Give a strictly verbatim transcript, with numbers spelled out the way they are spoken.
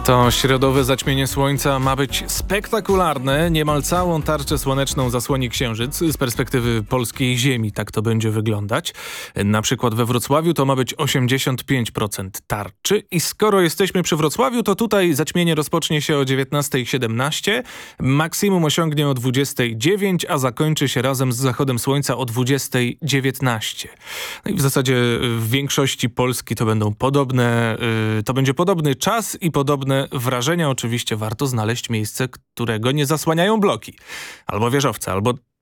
To środowe zaćmienie słońca ma być spektakularne. Niemal całą tarczę słoneczną zasłoni księżyc. Z perspektywy polskiej ziemi tak to będzie wyglądać. Na przykład we Wrocławiu to ma być osiemdziesiąt pięć procent tarczy. I skoro jesteśmy przy Wrocławiu, to tutaj zaćmienie rozpocznie się o dziewiętnasta siedemnaście, maksimum osiągnie o dwudziesta dziewięć, a zakończy się razem z zachodem słońca o dwudziesta dziewiętnaście. No i w zasadzie w większości Polski to będą podobne, yy, to będzie podobny czas i podobne wrażenia. Oczywiście warto znaleźć miejsce, którego nie zasłaniają bloki, albo wieżowce, albo